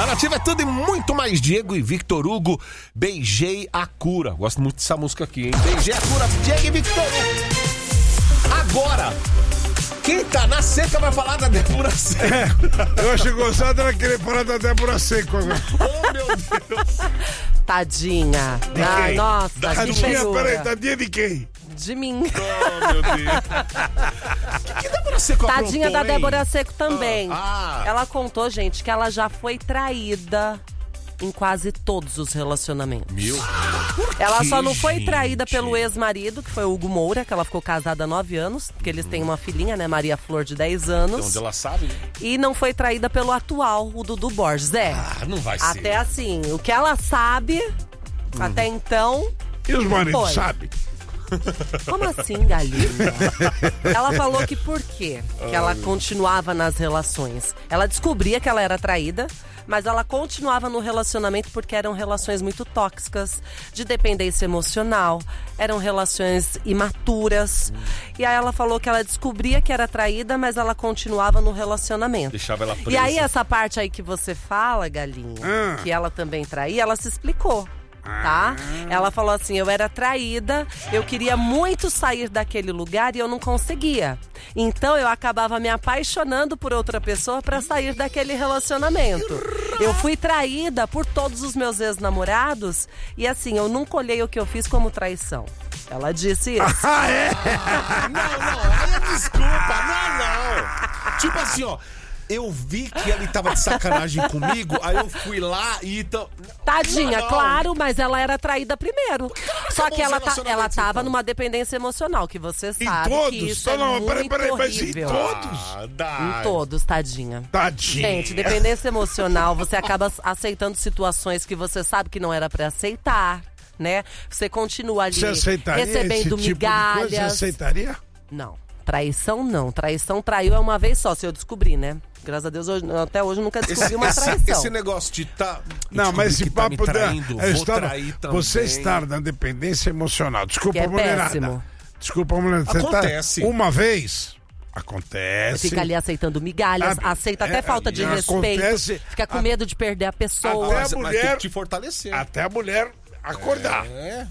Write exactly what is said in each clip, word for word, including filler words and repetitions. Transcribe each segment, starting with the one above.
Nativa é tudo e muito mais. Diego e Victor Hugo, Beijei a Cura. Gosto muito dessa música aqui, hein? Beijei a Cura, Diego e Victor Hugo. Agora, quem tá na seca vai falar da Débora Seco. É, eu acho gostado ela querer falar da Débora Seco agora. Oh, meu Deus. Tadinha. De Ai, quem? nossa, Tadinha, que peraí, tadinha de quem? De mim. Oh, meu Deus. Que, que Débora Seco Tadinha aprontou, da hein? Débora Seco também. Ah. Ela contou, gente, que ela já foi traída em quase todos os relacionamentos. Meu. Ela que, só não foi gente? traída pelo ex-marido, que foi o Hugo Moura, que ela ficou casada há nove anos, porque eles têm uma filhinha, né, Maria Flor, de dez anos. Onde ela sabe, né? E não foi traída pelo atual, o Dudu Borges. É, Ah, não vai ser. até assim, o que ela sabe, até então... E os maridos Foi. sabem? Como assim, galinha? Ela falou que por quê? Que ela continuava nas relações. Ela descobria que ela era traída, mas ela continuava no relacionamento porque eram relações muito tóxicas, de dependência emocional, eram relações imaturas. E aí ela falou que ela descobria que era traída, mas ela continuava no relacionamento. Deixava ela presa. E aí essa parte aí que você fala, galinha, Ah. que ela também traía, ela se explicou. Tá? Ela falou assim, eu era traída, eu queria muito sair daquele lugar e eu não conseguia. Então eu acabava me apaixonando por outra pessoa pra sair daquele relacionamento. Eu fui traída por todos os meus ex-namorados e assim, eu nunca olhei o que eu fiz como traição. Ela disse isso. Ah, é? Não, não, aí é desculpa. Não, não. Tipo assim, ó. Eu vi que ele tava de sacanagem comigo, aí eu fui lá e então. Tadinha, Não, não. claro, mas ela era traída primeiro. Só acabou que os ela, tá, relacionamentos, ela tava então? numa dependência emocional, que você Em sabe todos? que isso Não, é não, muito peraí, peraí, mas em horrível. todos? Ah, dá. Em todos, tadinha. Tadinha. Gente, dependência emocional, você acaba aceitando situações que você sabe que não era pra aceitar, né? Você continua ali Você aceitaria recebendo esse tipo de coisa? Você migalhas. aceitaria? Não, traição não. Traição traiu é uma vez só, se eu descobrir, né? Graças a Deus, hoje, até hoje eu nunca descobri uma esse, traição. esse negócio de tá. Não, mas esse que tá me papo da. traindo, é, vou estar- trair também. você estar na dependência emocional. Desculpa, Que é mulherada. péssimo. Desculpa, mulherada. Você Acontece. Tá uma vez. Acontece. Fica ali aceitando migalhas, Ah, aceita até é, falta de acontece- respeito, fica com a- medo de perder a pessoa. Até Mas, a mas mulher- tem que te fortalecer. Até a mulher acordar. É.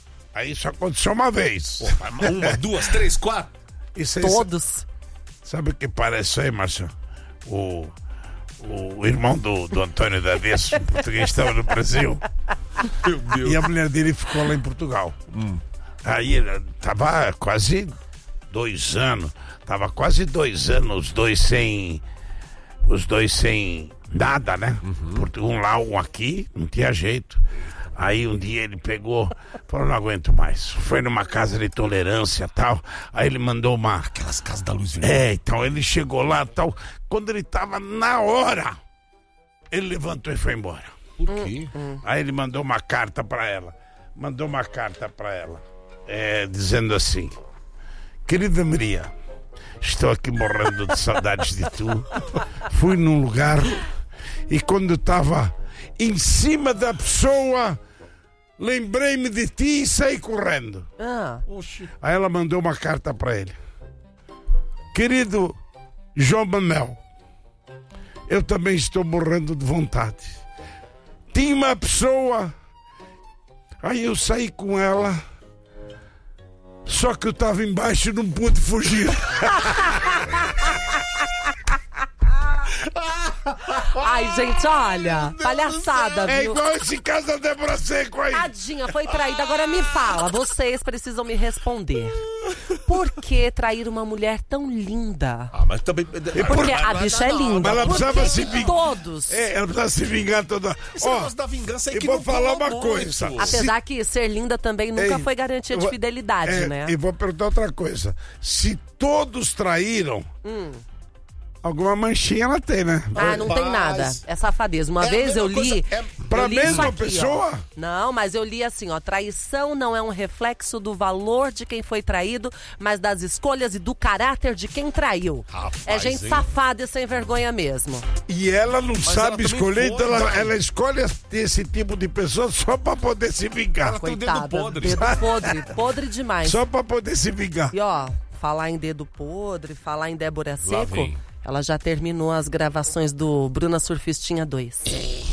Aí isso aconteceu uma vez. Pô, uma, duas, três, quatro. E cê- Todos. Sabe o que parece aí, Márcio? O, o irmão do, do Antônio Dadesso, português, estava no Brasil. Meu Deus. E a mulher dele ficou lá em Portugal. Aí ele tava quase dois anos. Tava quase dois anos, os dois sem. Os dois sem nada, né? Porque um lá, um aqui, não tinha jeito. Aí um dia ele pegou, falou, não aguento mais. Foi numa casa de tolerância e tal. Aí ele mandou uma. Aquelas casas da luz vermelha. É, então ele chegou lá e tal. Quando ele tava na hora, ele levantou e foi embora. Por quê? Aí ele mandou uma carta pra ela. Mandou uma carta pra ela. É, dizendo assim: querida Maria, estou aqui morrendo de saudades de tu. Fui num lugar e quando estava em cima da pessoa, lembrei-me de ti e saí correndo. Ah, Oxi. Aí ela mandou uma carta pra ele: querido João Manuel, eu também estou morrendo de vontade. Tinha uma pessoa, aí eu saí com ela, só que eu estava embaixo e não pude fugir. ai, gente, olha, palhaçada, É viu? igual esse caso da Débora Seco aí. Tadinha, foi traída. Agora me fala, vocês precisam me responder. Por que trair uma mulher tão linda? Ah, mas também. Porque a bicha é linda. Mas ela Por precisava que se que vingar. todos? É, ela precisava se vingar toda. Esse Ó, negócio da vingança aí eu que vou não falar colou uma coisa. muito. Apesar que ser linda também nunca Ei, foi garantia eu de vou- fidelidade, é, né? E vou perguntar outra coisa. Se todos traíram, Hum. alguma manchinha ela tem, né? Ah, não tem nada. É safadeza. Uma É a vez eu mesma li. coisa, é pra eu li isso mesma aqui, pessoa? ó. Não, mas eu li assim, ó. Traição não é um reflexo do valor de quem foi traído, mas das escolhas e do caráter de quem traiu. Rapaz, é gente hein? safada e sem vergonha mesmo. E ela não ela sabe também escolher, foi, então ela, vai. ela escolhe esse tipo de pessoa só pra poder se vingar. Ela tem o dedo Coitada. podre. Dedo podre. Podre demais. Só pra poder se vingar. E ó, falar em dedo podre, falar em Débora Lá Seco, vem. ela já terminou as gravações do Bruna Surfistinha dois.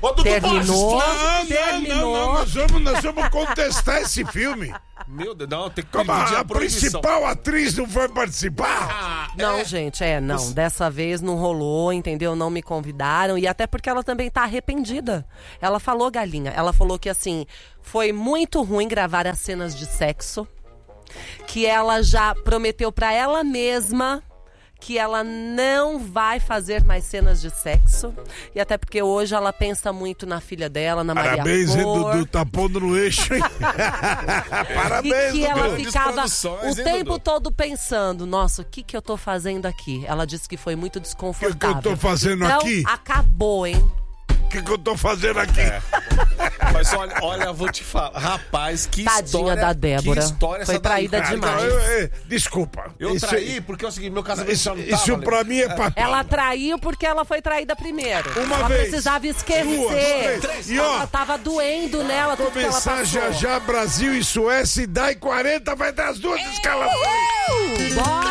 Ô, Dudu terminou, Borges, Não, terminou. não, não, nós vamos, nós vamos contestar esse filme. Meu Deus, não, tem que Como pedir a, a a proibição. principal atriz não foi participar? Ah, Não, é. gente, é, não. Você- Dessa vez não rolou, entendeu? Não me convidaram. E até porque ela também tá arrependida. Ela falou, Galinha, ela falou que, assim, foi muito ruim gravar as cenas de sexo. Que ela já prometeu pra ela mesma que ela não vai fazer mais cenas de sexo. E até porque hoje ela pensa muito na filha dela, na Maria Parabéns, hein, Flor. Dudu, tá pondo no eixo, hein? Parabéns, E que ela Dudu. ficava Produções, o hein, tempo Dudu? todo pensando, nossa, o que que eu tô fazendo aqui? Ela disse que foi muito O que, que desconfortável. eu tô fazendo Então, aqui? acabou, hein? O que, que eu tô fazendo aqui? Mas olha, olha, vou te falar. Rapaz, que Tadinha história. da Débora. Que história Foi essa daí, traída cara. demais. Ah, eu- eu- desculpa. Eu Isso- traí porque é o seguinte, meu casamento Isso, já não tava, isso né? pra mim é papel. Ela traiu porque ela foi traída primeiro. Uma ela vez, precisava esquecer. duas, três. E, ó, ela tava doendo nela tudo que ela Começar passou. já já Brasil e Suécia e dá e quarenta vai dar as duas escalações. Bora!